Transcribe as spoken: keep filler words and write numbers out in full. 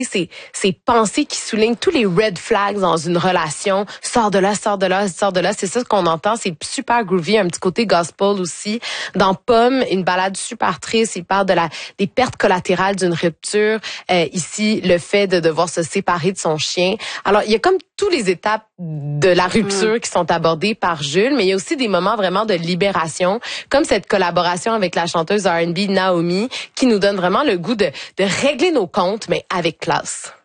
Ces, ces pensées qui soulignent tous les red flags dans une relation. Sors de là, sors de là, sors de là. C'est ça qu'on entend. C'est super groovy. Un petit côté gospel aussi. Dans Pomme, une balade super triste. Il parle de la des pertes collatérales d'une rupture. Euh, ici, le fait de devoir se séparer de son chien. Alors, il y a comme toutes les étapes de la rupture mmh. qui sont abordées par Jules, mais il y a aussi des moments vraiment de libération, comme cette collaboration avec la chanteuse R and B Naomi, qui nous donne vraiment le goût de, de régler nos comptes, mais avec classe.